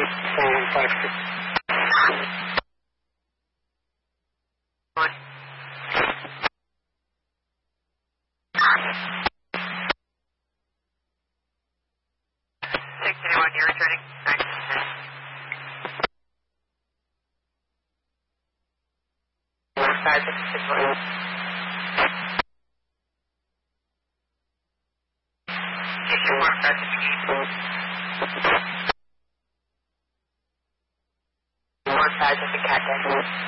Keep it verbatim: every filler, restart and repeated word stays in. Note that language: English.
four one five six. One. Six anyone, you're returning. Nine. One five six six one. Station one five six six. One five six cat.